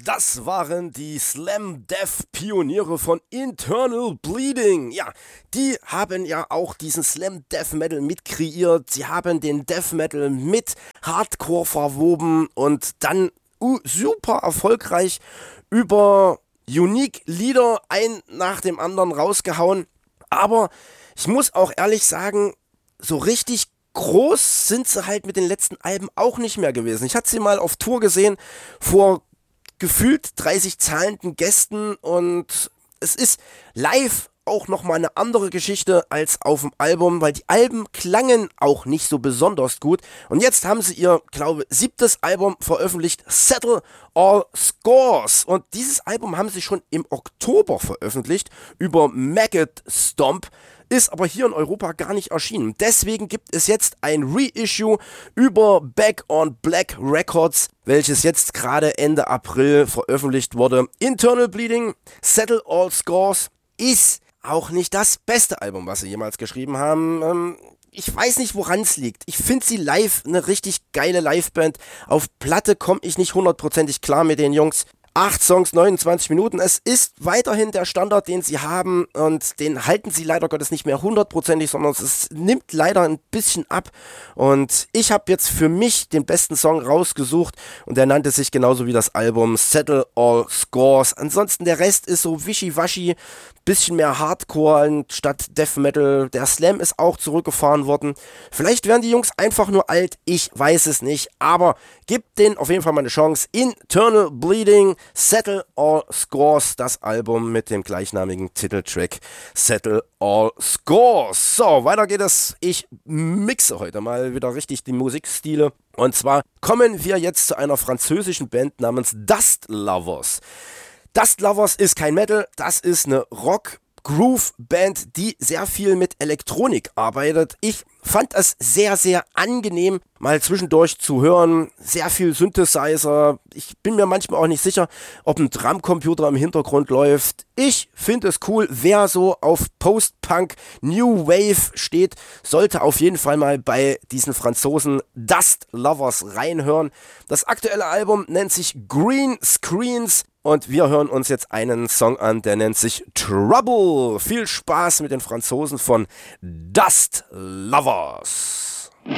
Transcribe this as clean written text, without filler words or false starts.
Das waren die Slam Death Pioniere von Internal Bleeding. Ja, die haben ja auch diesen Slam Death Metal mit kreiert. Sie haben den Death Metal mit Hardcore verwoben und dann super erfolgreich über Unique Lieder ein nach dem anderen rausgehauen. Aber ich muss auch ehrlich sagen, so richtig groß sind sie halt mit den letzten Alben auch nicht mehr gewesen. Ich hatte sie mal auf Tour gesehen vor gefühlt 30 zahlenden Gästen und es ist live auch nochmal eine andere Geschichte als auf dem Album, weil die Alben klangen auch nicht so besonders gut. Und jetzt haben sie ihr, glaube 7. Album veröffentlicht, Settle All Scores. Und dieses Album haben sie schon im Oktober veröffentlicht über Maggot Stomp, ist aber hier in Europa gar nicht erschienen. Deswegen gibt es jetzt ein Reissue über Back on Black Records, welches jetzt gerade Ende April veröffentlicht wurde. Internal Bleeding, Settle All Scores ist auch nicht das beste Album, was sie jemals geschrieben haben. Ich weiß nicht, woran es liegt. Ich finde sie live eine richtig geile Liveband. Auf Platte komme ich nicht hundertprozentig klar mit den Jungs. 8 Songs, 29 Minuten. Es ist weiterhin der Standard, den sie haben und den halten sie leider Gottes nicht mehr hundertprozentig, sondern es nimmt leider ein bisschen ab. Und ich habe jetzt für mich den besten Song rausgesucht und der nannte sich genauso wie das Album Settle All Scores. Ansonsten der Rest ist so wischiwaschi, bisschen mehr Hardcore statt Death Metal. Der Slam ist auch zurückgefahren worden. Vielleicht werden die Jungs einfach nur alt, ich weiß es nicht, aber gebt denen auf jeden Fall mal eine Chance. Internal Bleeding, Settle All Scores, das Album mit dem gleichnamigen Titeltrack Settle All Scores. So, weiter geht es. Ich mixe heute mal wieder richtig die Musikstile. Und zwar kommen wir jetzt zu einer französischen Band namens Dust Lovers. Dust Lovers ist kein Metal, das ist eine Rock-Groove-Band, die sehr viel mit Elektronik arbeitet. Ich fand es sehr, sehr angenehm, mal zwischendurch zu hören. Sehr viel Synthesizer. Ich bin mir manchmal auch nicht sicher, ob ein Drumcomputer im Hintergrund läuft. Ich finde es cool. Wer so auf Post-Punk, New Wave steht, sollte auf jeden Fall mal bei diesen Franzosen Dust Lovers reinhören. Das aktuelle Album nennt sich Green Screens. Und wir hören uns jetzt einen Song an, der nennt sich Trouble. Viel Spaß mit den Franzosen von Dust Lovers.